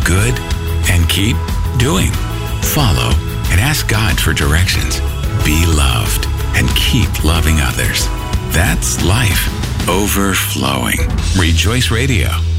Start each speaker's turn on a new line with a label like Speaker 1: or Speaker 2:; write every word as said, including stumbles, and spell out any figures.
Speaker 1: good and keep doing. Follow and ask God for directions. Be loved and keep loving others. That's life overflowing. Rejoice Radio.